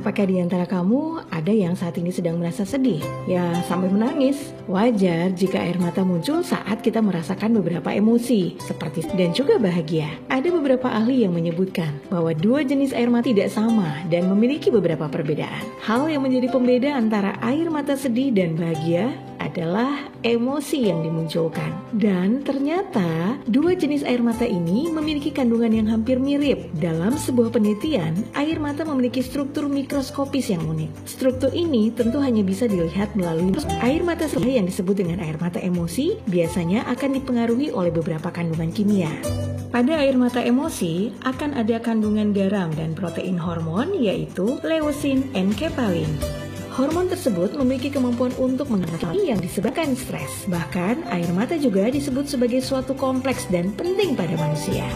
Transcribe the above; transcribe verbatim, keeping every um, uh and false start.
Apakah di antara kamu ada yang saat ini sedang merasa sedih? Ya, sampai menangis. Wajar jika air mata muncul saat kita merasakan beberapa emosi, seperti dan juga bahagia. Ada beberapa ahli yang menyebutkan bahwa dua jenis air mata tidak sama dan memiliki beberapa perbedaan. Hal yang menjadi pembeda antara air mata sedih dan bahagia adalah emosi yang dimunculkan. Dan ternyata dua jenis air mata ini memiliki kandungan yang hampir mirip. Dalam sebuah penelitian, air mata memiliki struktur mikroskopis yang unik. Struktur ini tentu hanya bisa dilihat melalui air mata sedih yang disebut dengan air mata emosi, biasanya akan dipengaruhi oleh beberapa kandungan kimia. Pada air mata emosi akan ada kandungan garam dan protein hormon yaitu leusin dan enkepalin. Hormon tersebut memiliki kemampuan untuk mengatasi yang disebabkan stres. Bahkan, air mata juga disebut sebagai suatu kompleks dan penting pada manusia.